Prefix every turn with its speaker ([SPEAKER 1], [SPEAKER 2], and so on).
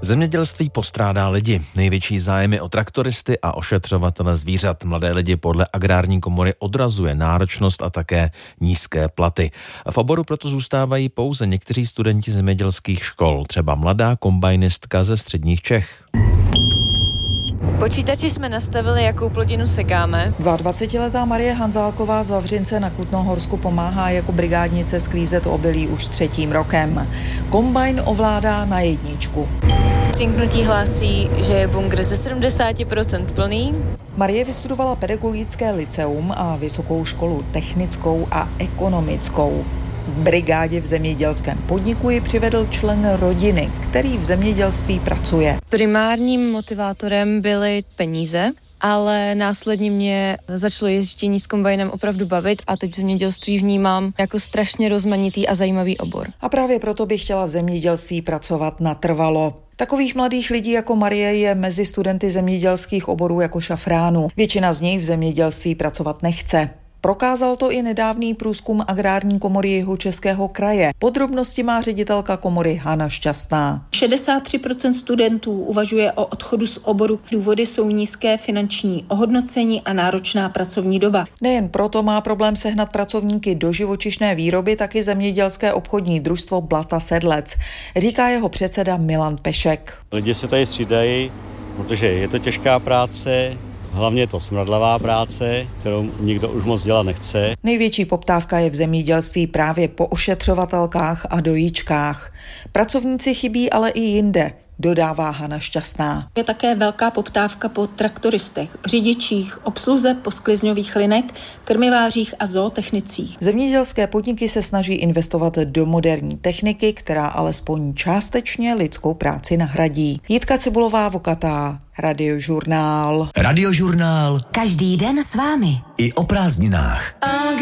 [SPEAKER 1] Zemědělství postrádá lidi. Největší zájem je o traktoristy a ošetřovatele zvířat. Mladé lidi podle Agrární komory odrazuje náročnost a také nízké platy. V oboru proto zůstávají pouze někteří studenti zemědělských škol, třeba mladá kombajnistka ze středních Čech.
[SPEAKER 2] V počítači jsme nastavili, jakou plodinu sekáme.
[SPEAKER 3] 22letá Marie Hanzálková z Vavřince na Kutnohorsku pomáhá jako brigádnice sklízet obilí už 3. rokem. Kombajn ovládá na 1.
[SPEAKER 2] Cinknutí hlásí, že je bunkr ze 70% plný.
[SPEAKER 3] Marie vystudovala pedagogické lyceum a vysokou školu technickou a ekonomickou. V brigádě v zemědělském podniku ji přivedl člen rodiny, který v zemědělství pracuje.
[SPEAKER 2] Primárním motivátorem byly peníze, ale následně mě začalo ježdění s kombajnem opravdu bavit a teď zemědělství vnímám jako strašně rozmanitý a zajímavý obor.
[SPEAKER 3] A právě proto bych chtěla v zemědělství pracovat natrvalo. Takových mladých lidí jako Marie je mezi studenty zemědělských oborů jako šafránu. Většina z nich v zemědělství pracovat nechce. Prokázal to i nedávný průzkum Agrární komory Jihočeského kraje. Podrobnosti má ředitelka komory Hana Šťastná.
[SPEAKER 4] 63% studentů uvažuje o odchodu z oboru. Důvody jsou nízké finanční ohodnocení a náročná pracovní doba.
[SPEAKER 3] Nejen proto má problém sehnat pracovníky do živočišné výroby, taky zemědělské obchodní družstvo Blata Sedlec, říká jeho předseda Milan Pešek.
[SPEAKER 5] Lidi se tady střídají, protože je to těžká práce. Hlavně je to smradlavá práce, kterou nikdo už moc dělat nechce.
[SPEAKER 3] Největší poptávka je v zemědělství právě po ošetřovatelkách a dojíčkách. Pracovníci chybí ale i jinde, dodává Hana Šťastná.
[SPEAKER 4] Je také velká poptávka po traktoristech, řidičích, obsluze posklizňových linek, krmivářích a zootechnicích.
[SPEAKER 3] Zemědělské podniky se snaží investovat do moderní techniky, která alespoň částečně lidskou práci nahradí. Jitka Cibulová Vokatá, Radiožurnál.
[SPEAKER 6] Radiožurnál.
[SPEAKER 7] Každý den s vámi.
[SPEAKER 6] I o prázdninách.